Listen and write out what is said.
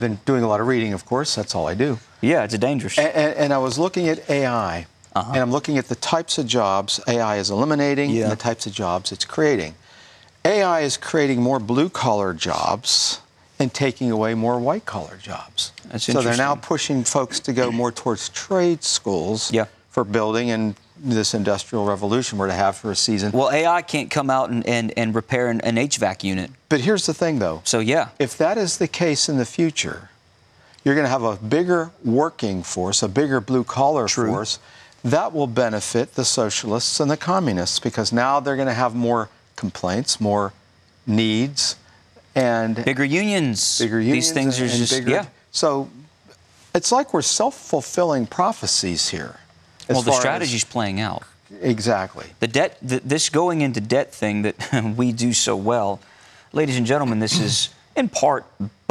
been doing a lot of reading, of course. That's all I do. Yeah, it's dangerous. And I was looking at AI, and I'm looking at the types of jobs AI is eliminating and the types of jobs it's creating. AI is creating more blue-collar jobs and taking away more white-collar jobs. That's so they're now pushing folks to go more towards trade schools for building and this industrial revolution we're to have for a season. Well, AI can't come out and repair an HVAC unit. But here's the thing, though. So, yeah. If that is the case in the future, you're going to have a bigger working force, a bigger blue-collar force. That will benefit the socialists and the communists because now they're going to have more complaints, more needs, and bigger unions. These things are just, bigger. So it's like we're self-fulfilling prophecies here. Well, the strategy's playing out. Exactly. The debt, this going into debt thing that we do so well, ladies and gentlemen, this is in part